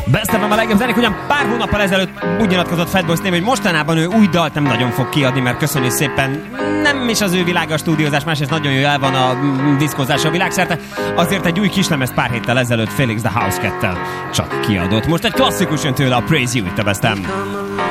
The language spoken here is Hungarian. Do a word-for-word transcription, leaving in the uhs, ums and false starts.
Best of a legjobb zenék, ugyan pár hónappal ezelőtt úgy nyilatkozott Fatboy Slim, hogy mostanában ő új dalt nem nagyon fog kiadni, mert köszönjük szépen, nem is az ő világa a stúdiózás, másrészt nagyon jó el van a diszkózása a világszerte, azért egy új kislemezt pár héttel ezelőtt Felix the House kettel csak kiadott. Most egy klasszikus jön tőle, a Praise You itt a Best of.